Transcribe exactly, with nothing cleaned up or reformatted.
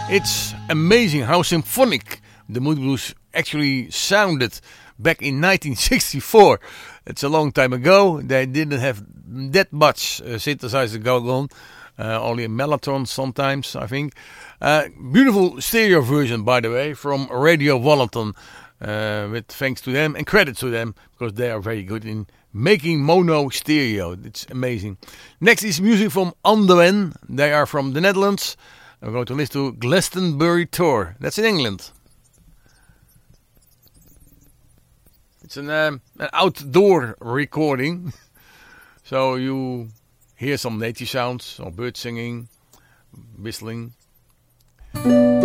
It's amazing how symphonic the Moody Blues actually sounded back in nineteen sixty-four. It's a long time ago. They didn't have that much uh, synthesizer going on. Uh, only a mellotron sometimes, I think. Uh, beautiful stereo version, by the way, from Radio Wallenton. Uh, with thanks to them and credit to them, because they are very good in making mono stereo. It's amazing. Next is music from Andoen. They are from the Netherlands. We're going to listen to Glastonbury Tour. That's in England. It's an, um, an outdoor recording. So you hear some nature sounds, or birds singing, whistling.